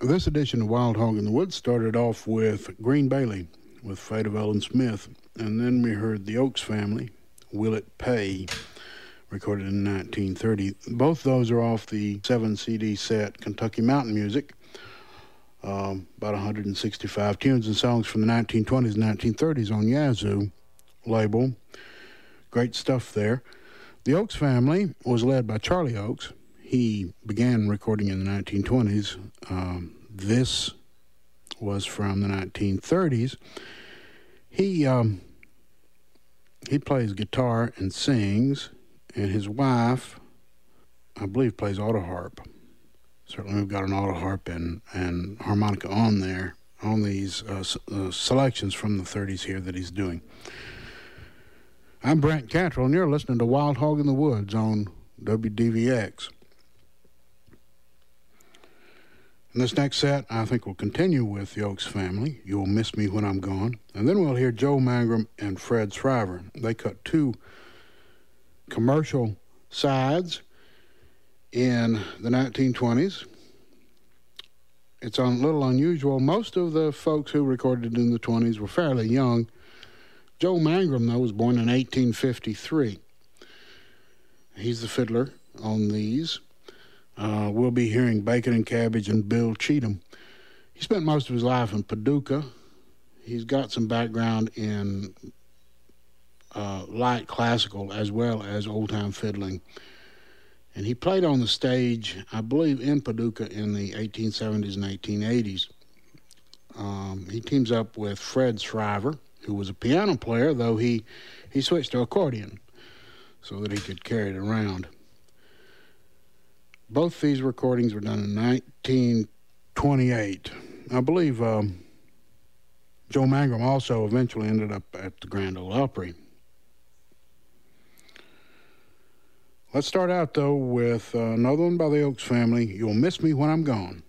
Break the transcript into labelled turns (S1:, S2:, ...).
S1: This edition of Wild Hog in the Woods started off with Green Bailey with Fate of Ellen Smith, and then we heard the Oaks Family, Will It Pay, recorded in 1930. Both those are off the 7-CD set Kentucky Mountain Music, about 165 tunes and songs from the 1920s and 1930s on Yazoo label. Great stuff there. The Oaks Family was led by Charlie Oaks. He began recording in the 1920s. This was from the 1930s. He plays guitar and sings, and his wife, I believe, plays auto harp. Certainly we've got an auto harp and harmonica on there, on these selections from the 30s here that he's doing. I'm Brent Cantrell, and you're listening to Wild Hog in the Woods on WDVX. In this next set, I think we'll continue with the Oaks Family, You'll Miss Me When I'm Gone, and then we'll hear Joe Mangrum and Fred Shriver. They cut two commercial sides in the 1920s. It's a little unusual. Most of the folks who recorded in the 20s were fairly young. Joe Mangrum, though, was born in 1853. He's the fiddler on these. We'll be hearing Bacon and Cabbage and Bill Cheatham. He spent most of his life in Paducah. He's got some background in light classical as well as old-time fiddling. And he played on the stage, I believe, in Paducah in the 1870s and 1880s. He teams up with Fred Shriver, who was a piano player, though he switched to accordion so that he could carry it around. Both these recordings were done in 1928. I believe Joe Mangrum also eventually ended up at the Grand Ole Opry. Let's start out, though, with another one by the Oaks Family, You'll Miss Me When I'm Gone.